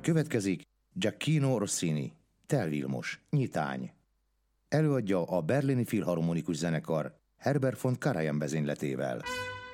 Következik Gioacchino Rossini, Tel Vilmos, Nyitány. Előadja a Berlini Filharmonikus Zenekar Herbert von Karajan vezényletével.